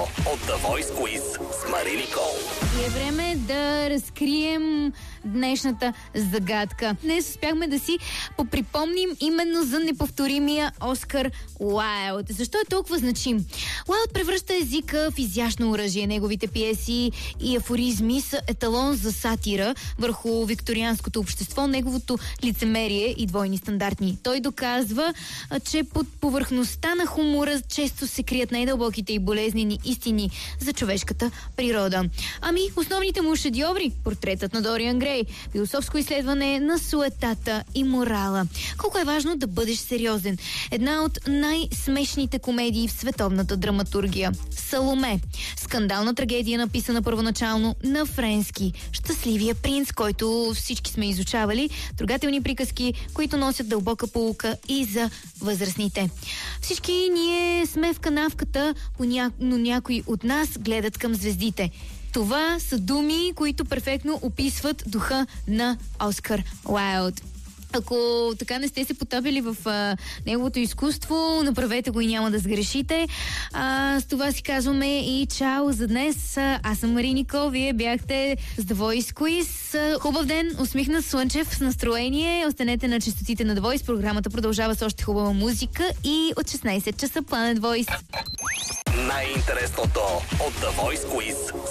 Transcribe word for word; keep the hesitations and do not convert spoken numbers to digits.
от The Voice Quiz с Мари Никол. И е време да разкрием днешната загадка. Днес успяхме да си поприпомним именно за неповторимия Оскар Уайлд. Защо е толкова значим? Уайлд превръща езика в изящно оръжие. Неговите пиеси и афоризми са еталон за сатира върху викторианското общество, неговото лицемерие и двойни стандарти. Той доказва, че под повърхността на хумора често се крият най-дълбоките и болезнени истини за човешката природа. Ами, основните му шедьоври: Портретът на Дориан Грей, философско изследване на суетата и морала. Колко е важно да бъдеш сериозен. Една от най-смешните комедии в световната драматургия. Саломе. Скандална трагедия, написана първоначално на френски. Щастливия принц, който всички сме изучавали. Трогателни приказки, които носят дълбока поука и за възрастните. Всички ние сме в канавката, но някои от нас гледат към звездите. Това са думи, които перфектно описват духа на Оскар Уайлд. Ако така не сте се потапили в а, неговото изкуство, направете го и няма да сгрешите. А, с това си казваме и чао за днес. А, аз съм Мари Никол, вие бяхте с The Voice Quiz. Хубав ден, усмихнат, слънчев, с настроение. Останете на честотите на The Voice. Програмата продължава с още хубава музика и от шестнайсет часа Planet Voice. Най-интересното от The Voice Quiz